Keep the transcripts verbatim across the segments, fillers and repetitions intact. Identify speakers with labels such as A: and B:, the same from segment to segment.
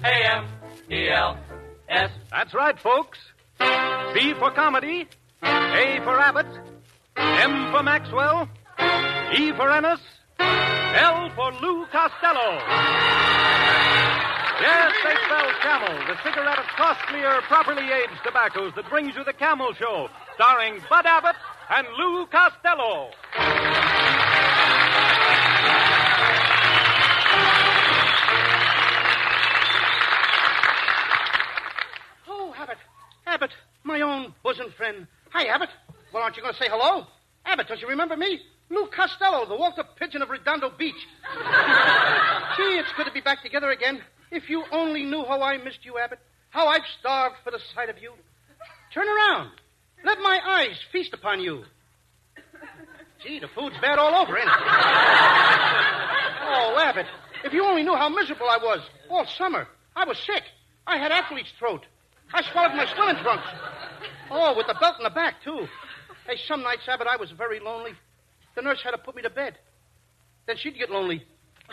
A: A M E L S.
B: That's right, folks. C for comedy, A for Abbott, M for Maxwell, E for Ennis, L for Lou Costello. Yes, they spell Camel, the cigarette of costlier, properly aged tobaccos that brings you the Camel Show, starring Bud Abbott and Lou Costello.
C: Oh, Abbott. Abbott, my own bosom friend. Hi, Abbott. Well, aren't you going to say hello? Abbott, don't you remember me? Lou Costello, the Walter Pigeon of Redondo Beach. Gee, it's good to be back together again. If you only knew how I missed you, Abbott, how I've starved for the sight of you. Turn around. Let my eyes feast upon you. Gee, the food's bad all over, ain't it? Oh, Abbott, if you only knew how miserable I was all summer. I was sick. I had athlete's throat. I swallowed my swimming trunks. Oh, with the belt in the back, too. Hey, some nights, Abbott, I was very lonely. The nurse had to put me to bed. Then she'd get lonely.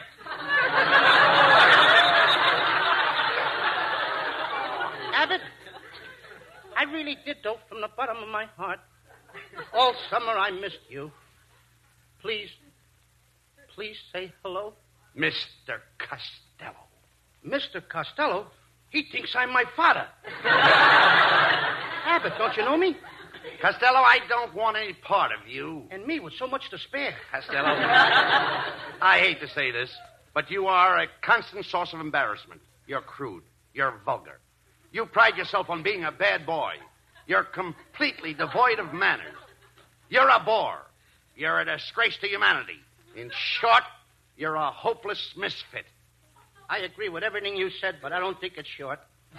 C: Abbott, I really did, though, from the bottom of my heart. All summer I missed you. Please, please say hello.
D: Mister Costello.
C: Mister Costello? He thinks I'm my father. Abbott, don't you know me?
D: Costello, I don't want any part of you.
C: And me with so much to spare.
D: Costello, I hate to say this, but you are a constant source of embarrassment. You're crude. You're vulgar. You pride yourself on being a bad boy. You're completely devoid of manners. You're a bore. You're a disgrace to humanity. In short, you're a hopeless misfit.
C: I agree with everything you said, but I don't think it's short.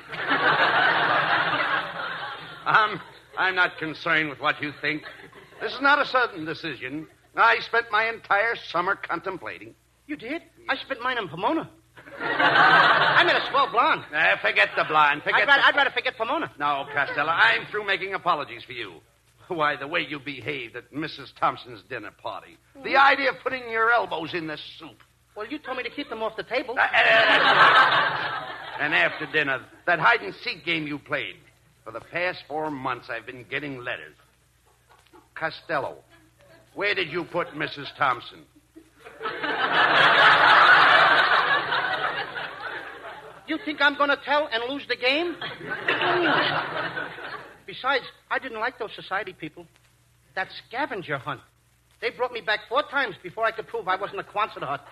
D: um, I'm not concerned with what you think. This is not a sudden decision. I spent my entire summer contemplating.
C: You did? I spent mine in Pomona. I met a swell blonde.
D: Uh, forget the blonde. Forget
C: I'd rather,
D: the...
C: I'd rather forget Pomona.
D: No, Costello, I'm through making apologies for you. Why, the way you behaved at Missus Thompson's dinner party. The idea of putting your elbows in the soup.
C: Well, you told me to keep them off the table.
D: Uh, uh, and after dinner, that hide-and-seek game you played. For the past four months, I've been getting letters. Costello, where did you put Missus Thompson?
C: You think I'm going to tell and lose the game? Besides, I didn't like those society people. That scavenger hunt. They brought me back four times before I could prove I wasn't a Quonset hut.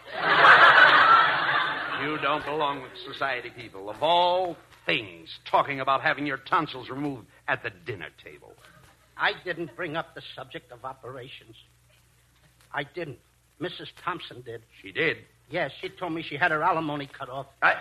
D: You don't belong with society people. Of all things, talking about having your tonsils removed at the dinner table.
C: I didn't bring up the subject of operations. I didn't. Missus Thompson did.
D: She did?
C: Yes, she told me she had her alimony cut off.
D: I...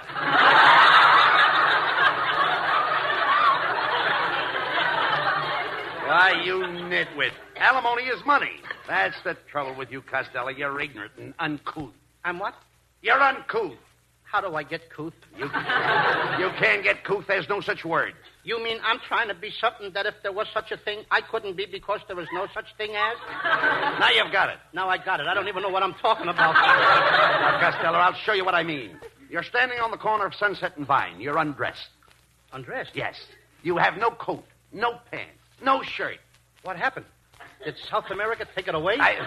D: Why, you nitwit. Alimony is money. That's the trouble with you, Costello. You're ignorant and uncouth.
C: I'm what?
D: You're uncouth.
C: How do I get couth?
D: You, you can't get couth. There's no such word.
C: You mean I'm trying to be something that if there was such a thing, I couldn't be because there was no such thing as?
D: Now you've got it.
C: Now I got it. I don't even know what I'm talking about.
D: Now, Costello, I'll show you what I mean. You're standing on the corner of Sunset and Vine. You're undressed.
C: Undressed?
D: Yes. You have no coat, no pants, no shirt.
C: What happened? Did South America take it away?
D: I...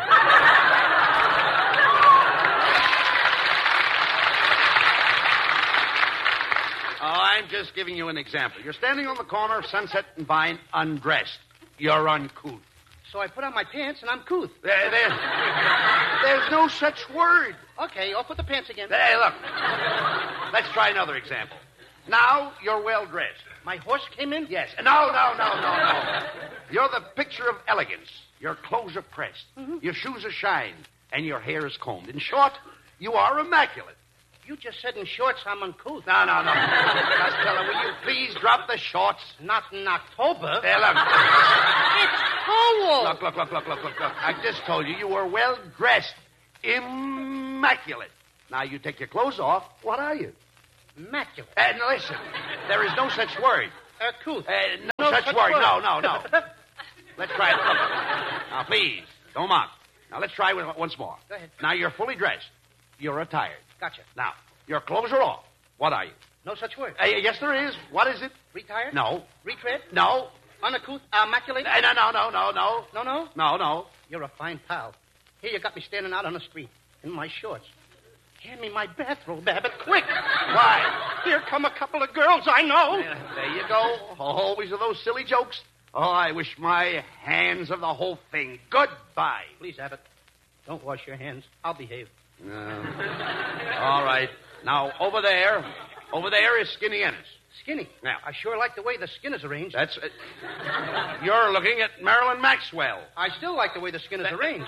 D: Oh, I'm just giving you an example. You're standing on the corner of Sunset and Vine, undressed. You're uncouth.
C: So I put on my pants and I'm couth.
D: There, there, there's no such word.
C: Okay, I'll put the pants again.
D: Hey, look. Let's try another example. Now you're well dressed.
C: My horse came in?
D: Yes. No, no, no, no, no. You're the picture of elegance. Your clothes are pressed. Mm-hmm. Your shoes are shined. And your hair is combed. In short, you are immaculate.
C: You just said in shorts I'm uncouth.
D: No, no, no. Costello, will you please drop the shorts?
C: Not in October.
D: There, look.
C: It's cold.
D: Look, look, look, look, look, look, look. I just told you you were well dressed. Immaculate. Now you take your clothes off. What are you?
C: Immaculate.
D: And listen, there is no such word.
C: Uh, couth.
D: Uh, no, no such, such word. word. No, no, no. Let's try it. Look. Now, please, don't mock. Now, let's try it once more.
C: Go ahead.
D: Now, you're fully dressed. You're attired.
C: Gotcha.
D: Now, your clothes are off. What are you?
C: No such word.
D: Uh, yes, there is. What is it?
C: Retired?
D: No.
C: Retread?
D: No.
C: Uncouth? Uh, immaculate?
D: Uh, no, no, no, no, no.
C: No, no?
D: No, no.
C: You're a fine pal. Here you got me standing out on the street in my shorts. Hand me my bathrobe, Abbott, quick.
D: Why?
C: Here come a couple of girls I know.
D: Uh, there you go. Always are those silly jokes. Oh, I wish my hands of the whole thing. Goodbye.
C: Please, Abbott, don't wash your hands. I'll behave.
D: Uh, all right. Now, over there, over there is Skinny Ennis.
C: Skinny?
D: Now.
C: I sure like the way the skin is arranged.
D: That's... Uh, you're looking at Marilyn Maxwell.
C: I still like the way the skin is arranged.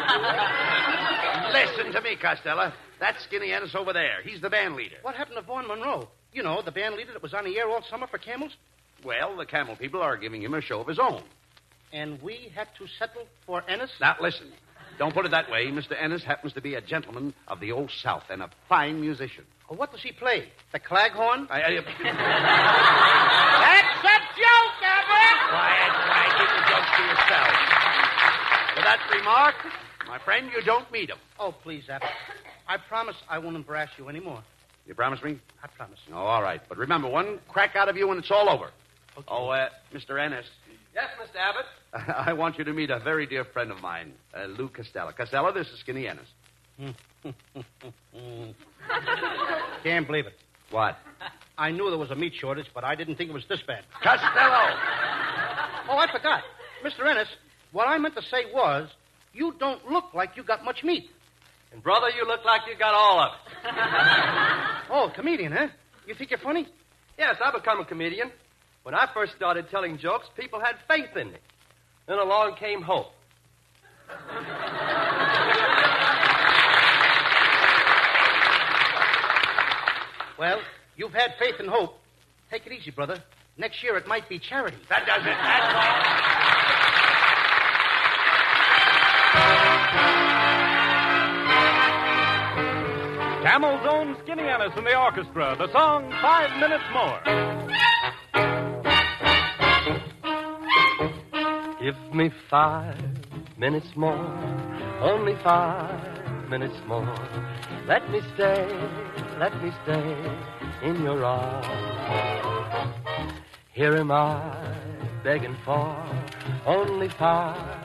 D: Listen to me, Costello. That's Skinny Ennis over there. He's the band leader.
C: What happened to Vaughn Monroe? You know, the band leader that was on the air all summer for Camels?
D: Well, the Camel people are giving him a show of his own.
C: And we had to settle for Ennis?
D: Now, listen. Don't put it that way. Mister Ennis happens to be a gentleman of the Old South and a fine musician.
C: Well, what does he play? The claghorn?
D: I, I,
C: That's a joke, Abbott!
D: quiet, quiet. Keep the jokes to yourself. With that remark, my friend, you don't meet him.
C: Oh, please, Abbott. I promise I won't embarrass you anymore.
D: You promise me?
C: I promise.
D: Oh, all right. But remember, one crack out of you and it's all over.
C: Okay.
D: Oh, uh, Mister Ennis,
A: Yes, Mister Abbott.
D: I want you to meet a very dear friend of mine, uh, Lou Costello. Costello, this is Skinny Ennis.
C: Can't believe it.
D: What?
C: I knew there was a meat shortage, but I didn't think it was this bad.
D: Costello!
C: Oh, I forgot. Mister Ennis, what I meant to say was, you don't look like you got much meat.
A: And, brother, you look like you got all of it.
C: Oh, comedian, huh? You think you're funny?
A: Yes, I become a comedian. When I first started telling jokes, people had faith in me. Then along came hope.
C: Well, you've had faith and hope. Take it easy, brother. Next year it might be charity.
D: That does it. That's all.
B: Camel's own Skinny Ennis and the orchestra. The song Five Minutes More.
A: Give me five minutes more, only five minutes more. Let me stay, let me stay in your arms. Here am I begging for only five